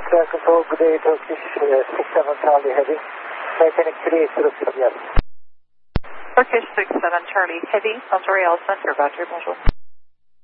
Flight Control, good day, Turkish 67 Charlie Heavy. Mechanic 3806, yes. Turkish 67 Charlie Heavy, Monterey Center, Roger, bonjour.